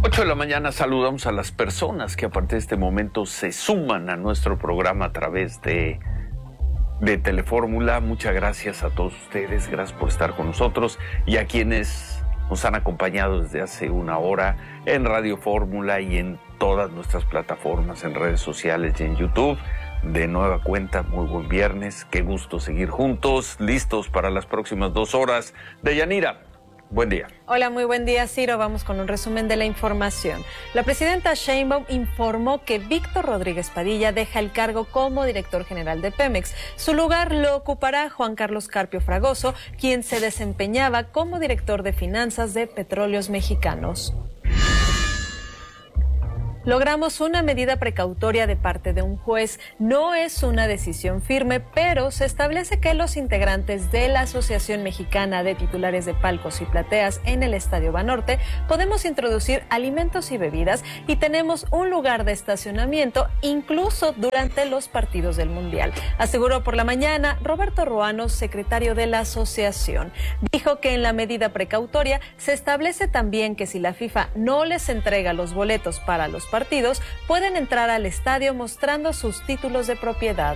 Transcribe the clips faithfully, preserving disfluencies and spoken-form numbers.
ocho de la mañana saludamos a las personas que a partir de este momento se suman a nuestro programa a través de, de Telefórmula. Muchas gracias a todos ustedes, gracias por estar con nosotros y a quienes nos han acompañado desde hace una hora en Radio Fórmula y en todas nuestras plataformas, en redes sociales y en YouTube. De nueva cuenta, muy buen viernes, qué gusto seguir juntos, listos para las próximas dos horas. Deyanira, buen día. Hola, muy buen día, Ciro. Vamos con un resumen de la información. La presidenta Sheinbaum informó que Víctor Rodríguez Padilla deja el cargo como director general de Pemex. Su lugar lo ocupará Juan Carlos Carpio Fragoso, quien se desempeñaba como director de finanzas de Petróleos Mexicanos. Logramos una medida precautoria de parte de un juez. No es una decisión firme, pero se establece que los integrantes de la Asociación Mexicana de Titulares de Palcos y Plateas en el Estadio Banorte podemos introducir alimentos y bebidas y tenemos un lugar de estacionamiento incluso durante los partidos del Mundial. Aseguró por la mañana Roberto Ruano, secretario de la asociación. Dijo que en la medida precautoria se establece también que si la FIFA no les entrega los boletos para los partidos, pueden entrar al estadio mostrando sus títulos de propiedad.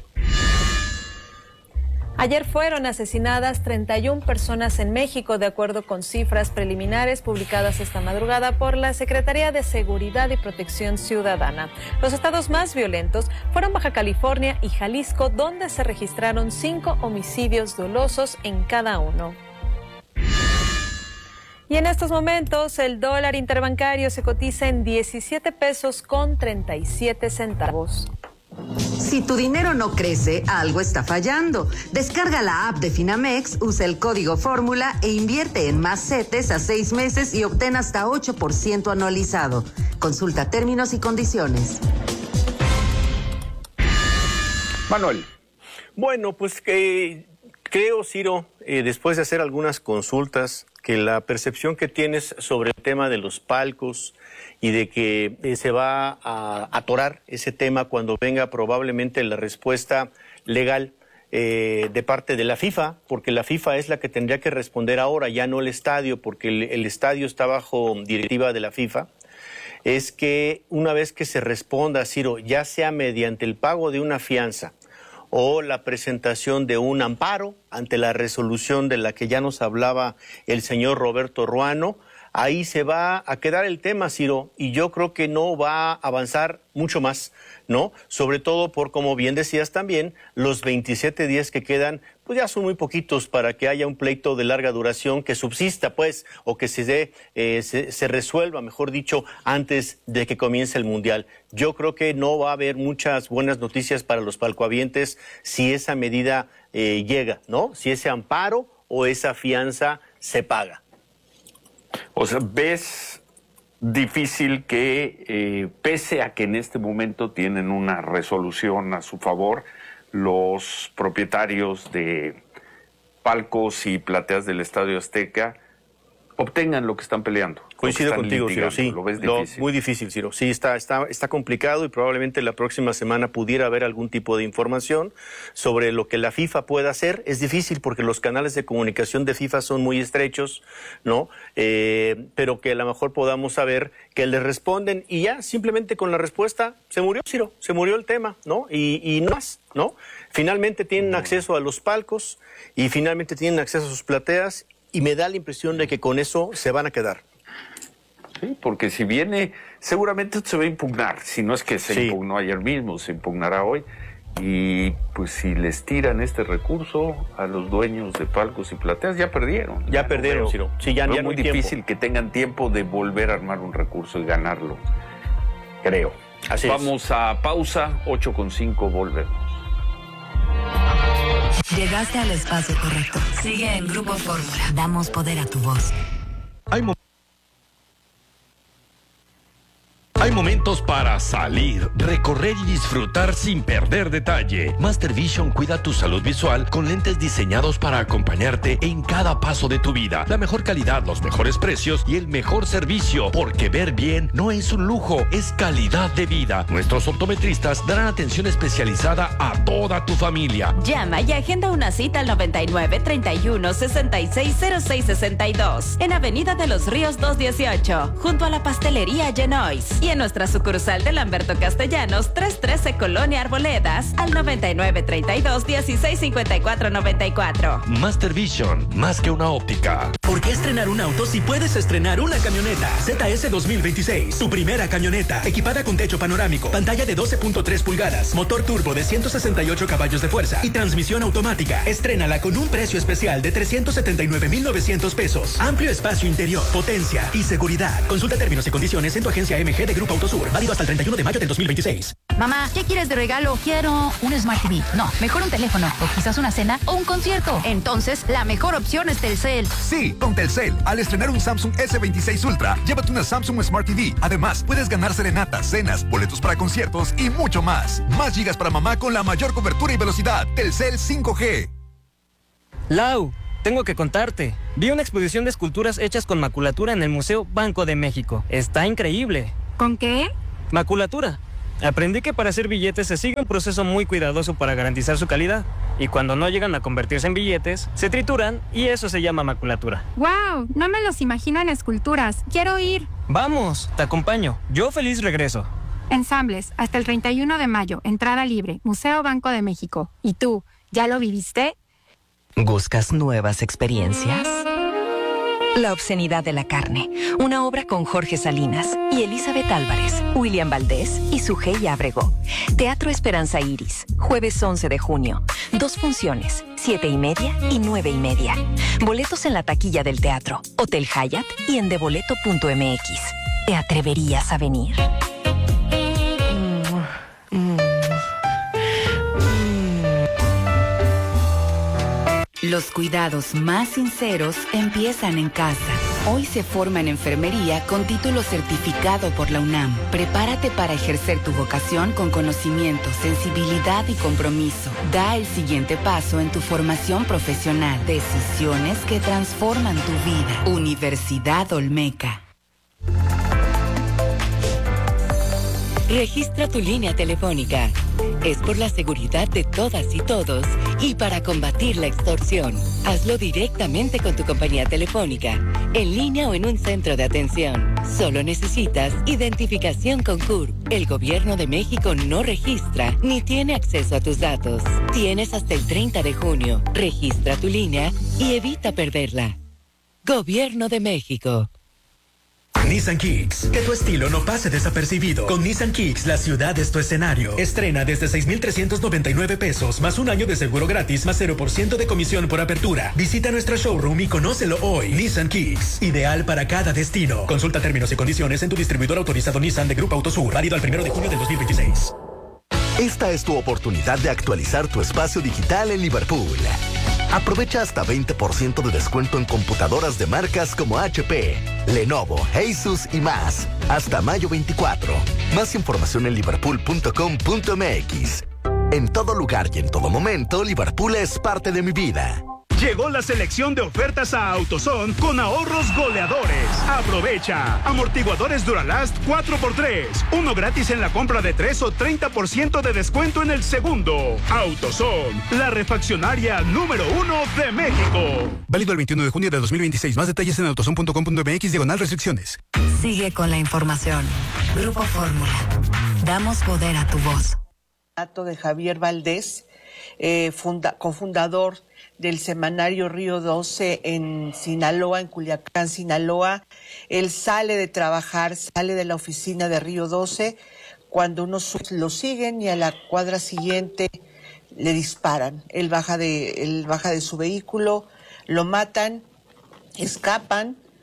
Ayer fueron asesinadas treinta y una personas en México, de acuerdo con cifras preliminares publicadas esta madrugada por la Secretaría de Seguridad y Protección Ciudadana. Los estados más violentos fueron Baja California y Jalisco, donde se registraron cinco homicidios dolosos en cada uno. Y en estos momentos el dólar interbancario se cotiza en diecisiete pesos con treinta y siete centavos. Si tu dinero no crece, algo está fallando. Descarga la app de Finamex, usa el código Fórmula e invierte en más CETES a seis meses y obtén hasta ocho por ciento anualizado. Consulta términos y condiciones. Manuel. Bueno, pues que creo, Ciro, eh, después de hacer algunas consultas, que la percepción que tienes sobre el tema de los palcos y de que eh, se va a atorar ese tema cuando venga probablemente la respuesta legal eh, de parte de la FIFA, porque la FIFA es la que tendría que responder ahora, ya no el estadio, porque el, el estadio está bajo directiva de la FIFA, es que una vez que se responda, Ciro, ya sea mediante el pago de una fianza o la presentación de un amparo ante la resolución de la que ya nos hablaba el señor Roberto Ruano, ahí se va a quedar el tema, Ciro, y yo creo que no va a avanzar mucho más, ¿no? Sobre todo por, como bien decías también, los veintisiete días que quedan, pues ya son muy poquitos para que haya un pleito de larga duración que subsista, pues, o que se dé, eh, se, se resuelva, mejor dicho, antes de que comience el Mundial. Yo creo que no va a haber muchas buenas noticias para los palcohabientes si esa medida eh, llega, ¿no? Si ese amparo o esa fianza se paga. O sea, ¿ves difícil que, eh, pese a que en este momento tienen una resolución a su favor, los propietarios de palcos y plateas del Estadio Azteca obtengan lo que están peleando? Coincido contigo, Ciro, sí. ¿Lo ves Lo, difícil? muy difícil, Ciro. Sí, está, está, está complicado y probablemente la próxima semana pudiera haber algún tipo de información sobre lo que la FIFA pueda hacer. Es difícil porque los canales de comunicación de FIFA son muy estrechos, ¿no? Eh, pero que a lo mejor podamos saber que les responden y ya, simplemente con la respuesta, se murió, Ciro, se murió el tema, ¿no? Y, y no más, ¿no? Finalmente tienen acceso a los palcos y finalmente tienen acceso a sus plateas y me da la impresión de que con eso se van a quedar. Sí, porque si viene, seguramente esto se va a impugnar, si no es que se sí. impugnó ayer mismo, se impugnará hoy, y pues si les tiran este recurso a los dueños de palcos y plateas, ya perdieron. Ya, ya perdieron, no Ciro. Sí, ya, ya es muy no difícil tiempo. que tengan tiempo de volver a armar un recurso y ganarlo, creo. Así Vamos es. a pausa, ocho con cinco, volvemos. Llegaste al espacio correcto. Sigue en Grupo Fórmula. Damos poder a tu voz. Hay momentos Hay momentos para salir, recorrer y disfrutar sin perder detalle. Master Vision cuida tu salud visual con lentes diseñados para acompañarte en cada paso de tu vida. La mejor calidad, los mejores precios y el mejor servicio, porque ver bien no es un lujo, es calidad de vida. Nuestros optometristas darán atención especializada a toda tu familia. Llama y agenda una cita al noventa y nueve, treinta y uno, sesenta y seis, cero seis sesenta y dos en Avenida de los Ríos doscientos dieciocho, junto a la pastelería Genois. Y en nuestra sucursal de Lamberto Castellanos, trescientos trece Colonia Arboledas, al noventa y nueve, treinta y dos, dieciséis, cincuenta y cuatro, noventa y cuatro. Master Vision, más que una óptica. ¿Por qué estrenar un auto si puedes estrenar una camioneta? Z S dos mil veintiséis, tu primera camioneta, equipada con techo panorámico, pantalla de doce punto tres pulgadas, motor turbo de ciento sesenta y ocho caballos de fuerza y transmisión automática. Estrénala con un precio especial de trescientos setenta y nueve mil novecientos pesos. Amplio espacio interior, potencia y seguridad. Consulta términos y condiciones en tu agencia M G de Grupo Autosur. Válido hasta el treinta y uno de mayo del dos mil veintiséis. Mamá, ¿qué quieres de regalo? Quiero un Smart T V. No, mejor un teléfono o quizás una cena o un concierto. Entonces, la mejor opción es Telcel. Sí, con Telcel. Al estrenar un Samsung S veintiséis Ultra, llévate una Samsung Smart T V. Además, puedes ganar serenatas, cenas, boletos para conciertos y mucho más. Más gigas para mamá con la mayor cobertura y velocidad. Telcel cinco G. Lau, tengo que contarte. Vi una exposición de esculturas hechas con maculatura en el Museo Banco de México. Está increíble. ¿Con qué? Maculatura. Aprendí que para hacer billetes se sigue un proceso muy cuidadoso para garantizar su calidad. Y cuando no llegan a convertirse en billetes, se trituran y eso se llama maculatura. ¡Wow! No me los imagino en esculturas. Quiero ir. Vamos, te acompaño. Yo feliz regreso. Ensambles, hasta el treinta y uno de mayo. Entrada libre. Museo Banco de México. ¿Y tú, ya lo viviste? ¿Buscas nuevas experiencias? La obscenidad de la carne, una obra con Jorge Salinas y Elizabeth Álvarez, William Valdés y Sujei Ábrego. Teatro Esperanza Iris, jueves once de junio. Dos funciones, siete y media y nueve y media. Boletos en la taquilla del teatro, Hotel Hyatt y en deboleto punto m x. ¿Te atreverías a venir? Mm, mm. Los cuidados más sinceros empiezan en casa. Hoy se forma en enfermería con título certificado por la UNAM. Prepárate para ejercer tu vocación con conocimiento, sensibilidad y compromiso. Da el siguiente paso en tu formación profesional. Decisiones que transforman tu vida. Universidad Olmeca. Registra tu línea telefónica. Es por la seguridad de todas y todos y para combatir la extorsión. Hazlo directamente con tu compañía telefónica, en línea o en un centro de atención. Solo necesitas identificación con C U R P. El Gobierno de México no registra ni tiene acceso a tus datos. Tienes hasta el treinta de junio. Registra tu línea y evita perderla. Gobierno de México. Nissan Kicks. Que tu estilo no pase desapercibido. Con Nissan Kicks, la ciudad es tu escenario. Estrena desde seis mil trescientos noventa y nueve pesos, más un año de seguro gratis, más cero por ciento de comisión por apertura. Visita nuestra showroom y conócelo hoy. Nissan Kicks, ideal para cada destino. Consulta términos y condiciones en tu distribuidor autorizado Nissan de Grupo Autosur. Válido al primero de junio del dos mil veintiséis. Esta es tu oportunidad de actualizar tu espacio digital en Liverpool. Aprovecha hasta veinte por ciento de descuento en computadoras de marcas como H P, Lenovo, Asus y más. Hasta mayo veinticuatro. Más información en liverpool punto com punto m x. En todo lugar y en todo momento, Liverpool es parte de mi vida. Llegó la selección de ofertas a AutoZone con ahorros goleadores. Aprovecha. Amortiguadores Duralast cuatro por tres. Uno gratis en la compra de tres o treinta por ciento de descuento en el segundo. AutoZone, la refaccionaria número uno de México. Válido el veintiuno de junio de dos mil veintiséis. Más detalles en autozone punto com punto m x diagonal restricciones. Sigue con la información. Grupo Fórmula. Damos poder a tu voz. De Javier Valdés, eh, funda, cofundador del semanario Río doce en Sinaloa, en Culiacán, Sinaloa. Él sale de trabajar, sale de la oficina de Río doce, cuando unos lo siguen y a la cuadra siguiente le disparan. Él baja de, él baja de su vehículo, lo matan, escapan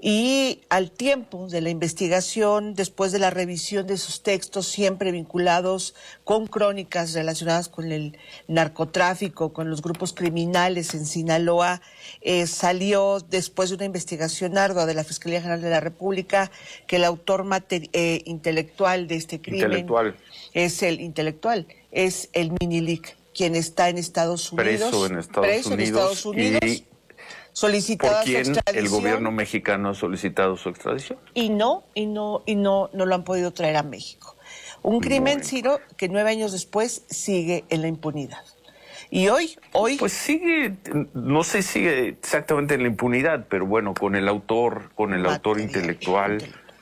Y al tiempo de la investigación, después de la revisión de sus textos, siempre vinculados con crónicas relacionadas con el narcotráfico, con los grupos criminales en Sinaloa, eh, salió después de una investigación ardua de la Fiscalía General de la República que el autor mater- eh, intelectual de este crimen intelectual. es el intelectual, es el Minilic, quien está en Estados Unidos. Preso en Estados preso Unidos. En Estados Unidos Y solicitada por quien su extradición. el gobierno mexicano ha solicitado su extradición. Y no, y no, y no, no lo han podido traer a México. Un crimen, bueno. Ciro, que nueve años después sigue en la impunidad. Y hoy, hoy... Pues sigue, no sé si sigue exactamente en la impunidad, pero bueno, con el autor, con el material, autor intelectual,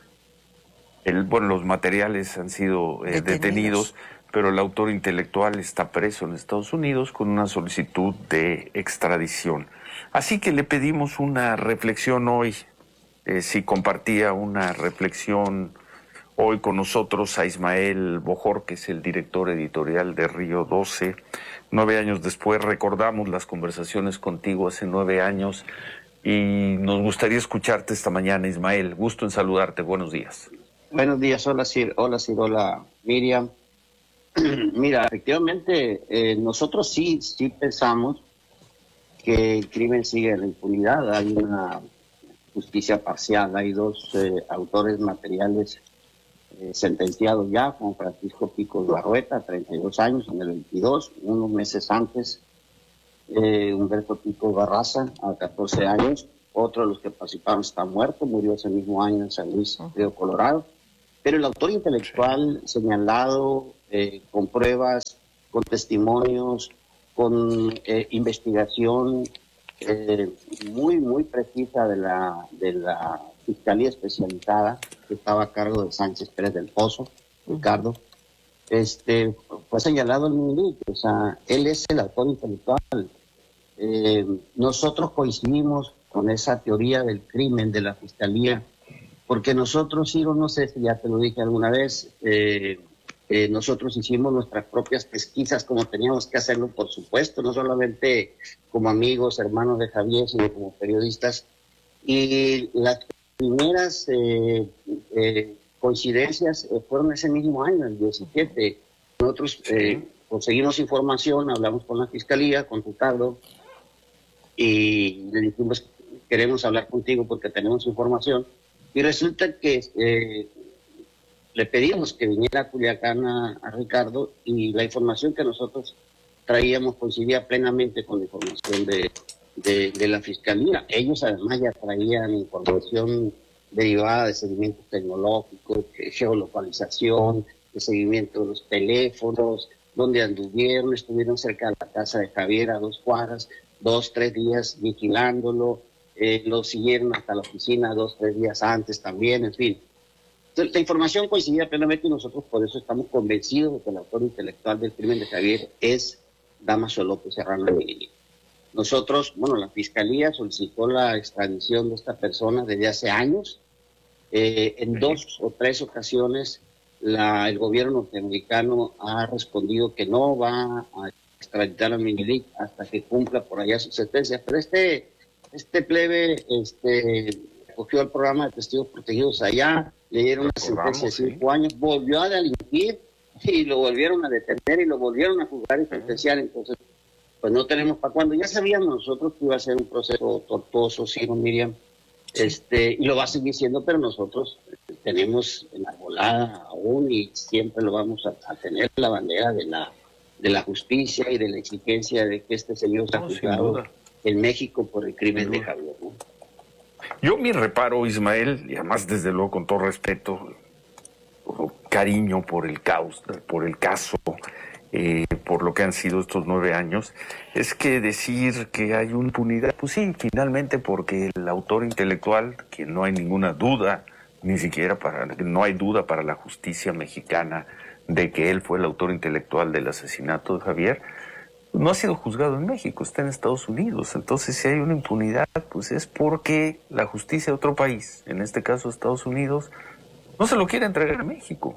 el, bueno, los materiales han sido eh, detenidos. detenidos, pero el autor intelectual está preso en Estados Unidos con una solicitud de extradición. Así que le pedimos una reflexión hoy, eh, si compartía una reflexión hoy con nosotros a Ismael Bojor, que es el director editorial de Río doce. Nueve años después recordamos las conversaciones contigo hace nueve años y nos gustaría escucharte esta mañana, Ismael. Gusto en saludarte. Buenos días. Buenos días. Hola, Sir. Hola, Sir. Hola, Miriam. Mira, efectivamente, eh, nosotros sí, sí pensamos que el crimen sigue en la impunidad. Hay una justicia parcial. Hay dos eh, autores materiales eh, sentenciados ya, como Francisco Picos Barrueta, treinta y dos años, en el veintidós, unos meses antes, eh, Humberto Picos Barraza, a catorce años. Otro de los que participaron está muerto, murió ese mismo año en San Luis Río Colorado. Pero el autor intelectual señalado eh, con pruebas, con testimonios, con eh, investigación eh, muy, muy precisa de la, de la Fiscalía Especializada, que estaba a cargo de Sánchez Pérez del Pozo, Ricardo, este, fue señalado el Minilic. O sea, él es el autor intelectual. Eh, nosotros coincidimos con esa teoría del crimen de la Fiscalía, porque nosotros, Ciro, no sé si ya te lo dije alguna vez, eh, eh, nosotros hicimos nuestras propias pesquisas como teníamos que hacerlo, por supuesto, no solamente como amigos, hermanos de Javier, sino como periodistas. Y las primeras eh, eh, coincidencias fueron ese mismo año, el diecisiete. Nosotros eh, conseguimos información, hablamos con la Fiscalía, con Ricardo, y le dijimos, queremos hablar contigo porque tenemos información. Y resulta que eh, le pedimos que viniera a Culiacán a, a Ricardo, y la información que nosotros traíamos coincidía plenamente con la información de, de, de la Fiscalía. Ellos además ya traían información derivada de seguimientos tecnológicos, de geolocalización, de seguimiento de los teléfonos, donde anduvieron, estuvieron cerca de la casa de Javier a dos cuadras, dos, tres días vigilándolo. Eh, lo siguieron hasta la oficina dos, tres días antes también, en fin. Entonces, la información coincidía plenamente y nosotros por eso estamos convencidos de que el autor intelectual del crimen de Javier es Dámaso López Serrano de Minilic. Nosotros, bueno, la Fiscalía solicitó la extradición de esta persona desde hace años. Eh, en dos o tres ocasiones la, el gobierno norteamericano ha respondido que no va a extraditar a Minilic hasta que cumpla por allá su sentencia. Pero este... Este plebe este, cogió el programa de testigos protegidos allá, le dieron una sentencia de cinco años, volvió a delinquir y lo volvieron a detener y lo volvieron a juzgar y sentenciar. Entonces, pues no tenemos para cuándo. Ya sabíamos nosotros que iba a ser un proceso tortuoso, sí, Miriam, sí. Este, y lo va a seguir siendo, pero nosotros tenemos enarbolada aún y siempre lo vamos a, a tener la bandera de la, de la justicia y de la exigencia de que este señor sea juzgado en México por el crimen de Javier, ¿no? Yo mi reparo, Ismael, y además desde luego con todo respeto, cariño por el caos, por el caso, eh, por lo que han sido estos nueve años, es que decir que hay una impunidad, pues sí, finalmente porque el autor intelectual, que no hay ninguna duda, ni siquiera para, no hay duda para la justicia mexicana de que él fue el autor intelectual del asesinato de Javier, no ha sido juzgado en México, está en Estados Unidos. Entonces, si hay una impunidad, pues es porque la justicia de otro país, en este caso Estados Unidos, no se lo quiere entregar a México.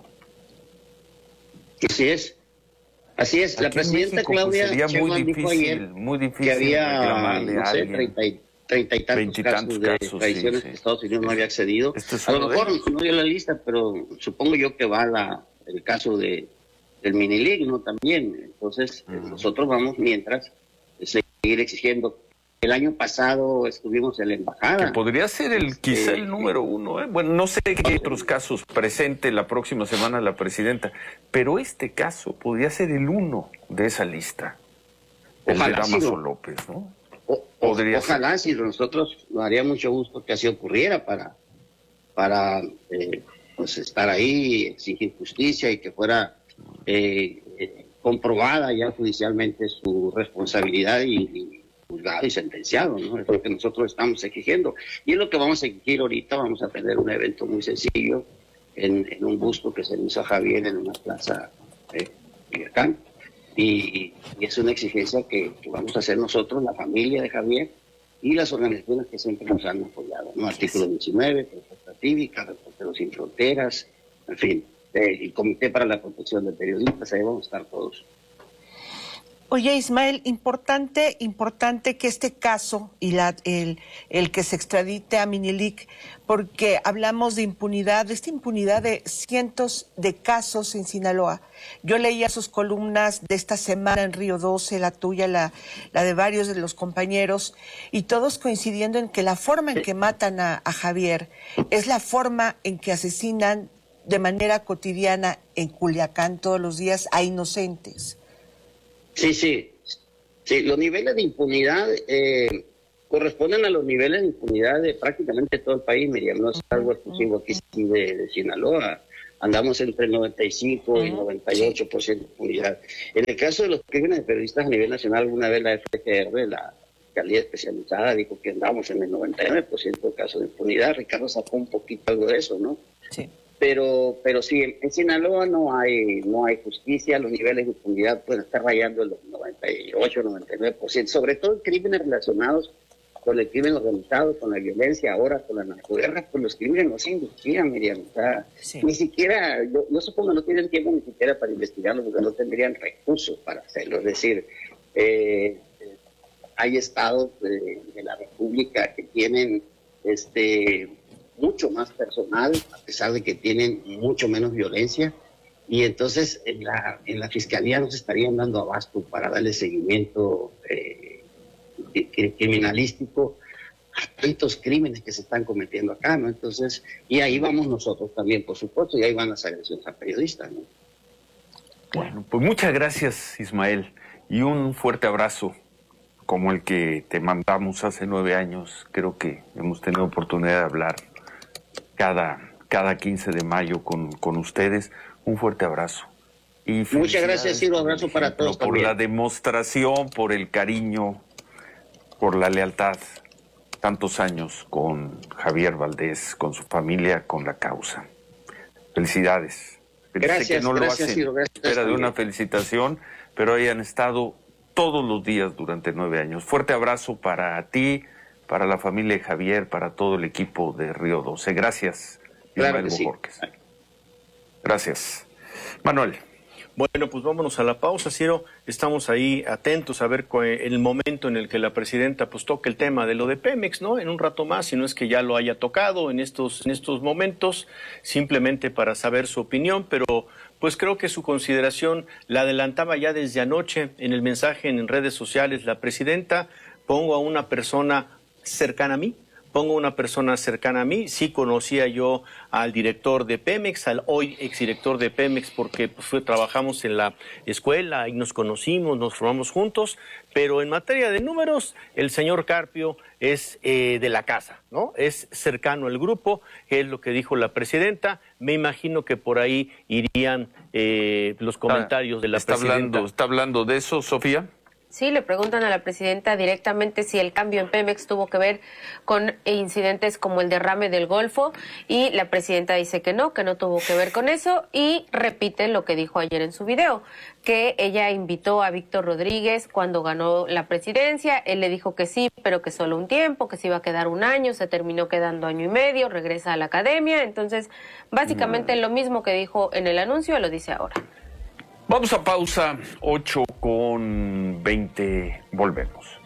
Así es. Así es. La Aquí presidenta México, Claudia pues, sería muy Sheinbaum dijo difícil, ayer muy difícil que había, reclamarle no a sé, alguien. treinta y treinta y tantos casos de casos, traiciones sí, sí. que Estados Unidos no había accedido. Este es a lo uno de mejor ellos. no dio la lista, pero supongo yo que va la, el caso de del mini league, ¿no? También. Entonces, uh-huh. nosotros vamos mientras seguir exigiendo. El año pasado estuvimos en la embajada. Que podría ser el quizá Eh, el número uno. ¿eh? Bueno, no sé qué otros casos presente la próxima semana la presidenta, pero este caso podría ser el uno de esa lista. El Ojalá, de Damaso sí, López, ¿no? O, o, ojalá, si nosotros nos haría mucho gusto que así ocurriera para, para eh, pues estar ahí, exigir justicia y que fuera eh, eh, comprobada ya judicialmente su responsabilidad y, y juzgado y sentenciado, ¿no? Es lo que nosotros estamos exigiendo. Y es lo que vamos a exigir ahorita. Vamos a tener un evento muy sencillo en, en un busto que se le hizo a Javier en una plaza de Culiacán. Y, y es una exigencia que, que vamos a hacer nosotros, la familia de Javier y las organizaciones que siempre nos han apoyado, ¿no? Artículo diecinueve, Protesta Cívica, Reporteros Sin Fronteras, en fin, eh, el Comité para la Protección de Periodistas, ahí vamos a estar todos. Oye, Ismael, importante, importante que este caso y la, el, el que se extradite a Minilic, porque hablamos de impunidad, de esta impunidad de cientos de casos en Sinaloa. Yo leía sus columnas de esta semana en Río doce, la tuya, la, la de varios de los compañeros, y todos coincidiendo en que la forma en que matan a, a Javier es la forma en que asesinan de manera cotidiana en Culiacán todos los días a inocentes. Sí, sí, sí, los niveles de impunidad eh, corresponden a los niveles de impunidad de prácticamente todo el país, Miriam, no es algo exclusivo aquí de, de Sinaloa, andamos entre el noventa y cinco y noventa y ocho por ciento de impunidad. En el caso de los crímenes de periodistas a nivel nacional, una vez la F G R, la Fiscalía Especializada, dijo que andamos en el noventa y nueve por ciento de casos de impunidad. Ricardo sacó un poquito algo de eso, ¿no? Sí. Pero, pero sí, en, en Sinaloa no hay no hay justicia, los niveles de impunidad pueden estar rayando en los noventa y ocho, noventa y nueve por ciento, sobre todo en crímenes relacionados con el crimen organizado, con la violencia, ahora con la narcoguerra, pues los crímenes no se investigan, Miriam. O sea, sí. Ni siquiera, yo, yo supongo que no tienen tiempo ni siquiera para investigarlo, porque no tendrían recursos para hacerlo. Es decir, eh, hay estados de, de la República que tienen este mucho más personal, a pesar de que tienen mucho menos violencia, y entonces en la, en la Fiscalía nos estarían dando abasto para darle seguimiento eh, criminalístico a tantos crímenes que se están cometiendo acá, ¿no? Entonces, y ahí vamos nosotros también, por supuesto, y ahí van las agresiones a periodistas, ¿no? Bueno, pues muchas gracias, Ismael, y un fuerte abrazo como el que te mandamos hace nueve años. Creo que hemos tenido oportunidad de hablar cada, cada quince de mayo con, con ustedes. Un fuerte abrazo. Y muchas gracias, Ciro. Abrazo para todos por también. la demostración, por el cariño, por la lealtad. Tantos años con Javier Valdés, con su familia, con la causa. Felicidades. Gracias, sé que no gracias, lo hacen Ciro. Gracias espera de también. una felicitación, pero hayan estado todos los días durante nueve años. Fuerte abrazo para ti, para la familia de Javier, para todo el equipo de Río doce. Gracias, Claro Ismael que sí. Bojorquez. Gracias. Manuel. Bueno, pues vámonos a la pausa, Ciro. Estamos ahí atentos a ver el momento en el que la presidenta pues toque el tema de lo de Pemex, ¿no? En un rato más, si no es que ya lo haya tocado en estos, en estos momentos, simplemente para saber su opinión, pero pues creo que su consideración la adelantaba ya desde anoche en el mensaje en redes sociales. La presidenta, pongo a una persona cercana a mí, pongo a una persona cercana a mí. Sí conocía yo al director de Pemex, al hoy exdirector de Pemex, porque pues, fue, trabajamos en la escuela y nos conocimos, nos formamos juntos, pero en materia de números, el señor Carpio es eh, de la casa, ¿no? Es cercano al grupo, es lo que dijo la presidenta. Me imagino que por ahí irían eh, los comentarios de la está presidenta. Hablando, ¿Está hablando de eso, Sofía? Sí, le preguntan a la presidenta directamente si el cambio en Pemex tuvo que ver con incidentes como el derrame del Golfo, y la presidenta dice que no, que no tuvo que ver con eso, y repite lo que dijo ayer en su video, que ella invitó a Víctor Rodríguez cuando ganó la presidencia. Él le dijo que sí, pero que solo un tiempo, que se iba a quedar un año, se terminó quedando año y medio, regresa a la academia. Entonces, básicamente lo mismo que dijo en el anuncio, lo dice ahora. Vamos a pausa, ocho con veinte, volvemos.